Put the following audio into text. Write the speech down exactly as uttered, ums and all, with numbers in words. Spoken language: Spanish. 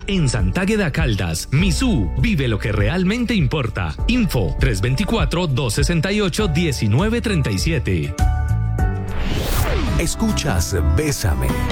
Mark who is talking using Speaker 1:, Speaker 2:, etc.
Speaker 1: en Santágueda Caldas. Misú, vive lo que realmente importa. Info tres dos cuatro, dos seis ocho, uno nueve tres siete.
Speaker 2: Escuchas Bésame.